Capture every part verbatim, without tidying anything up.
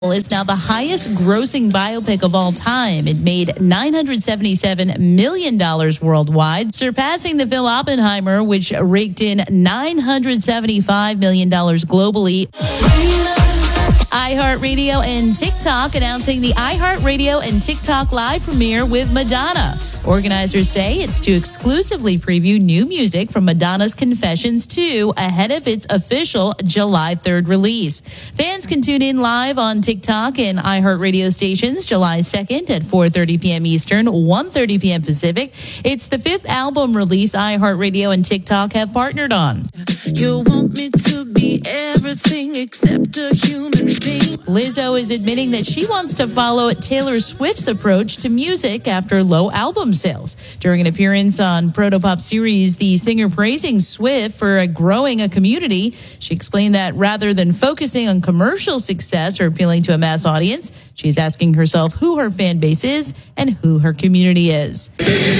is now the highest grossing biopic of all time. It made nine hundred seventy-seven million dollars worldwide, surpassing the film Oppenheimer, which raked in nine hundred seventy-five million dollars globally. iHeartRadio and TikTok announcing the iHeartRadio and TikTok live premiere with Madonna. Organizers say it's to exclusively preview new music from Madonna's Confessions two ahead of its official July third release. Fans can tune in live on TikTok and iHeartRadio stations July second at four thirty p.m. Eastern, one thirty p.m. Pacific. It's the fifth album release iHeartRadio and TikTok have partnered on. You want me to be everything except a human being. Lizzo is admitting that she wants to follow Taylor Swift's approach to music after low album sales. During an appearance on Protopop series, the singer praising Swift for growing a community. She explained that rather than focusing on commercial success or appealing to a mass audience, she's asking herself who her fan base is and who her community is.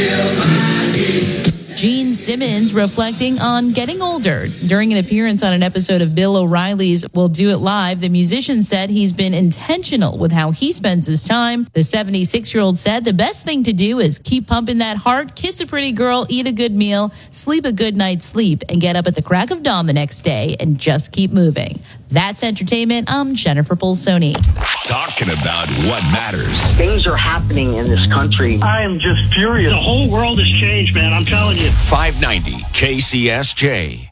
Gene Simmons reflecting on getting older. During an appearance on an episode of Bill O'Reilly's We'll Do It Live, the musician said he's been intentional with how he spends his time. The seventy-six-year-old said the best thing to do is keep pumping that heart, kiss a pretty girl, eat a good meal, sleep a good night's sleep, and get up at the crack of dawn the next day and just keep moving. That's entertainment. I'm Jennifer Polsoni. Talking about what matters. Things are happening in this country. I am just furious. The whole world has changed, man. I'm telling you. five ninety K C S J.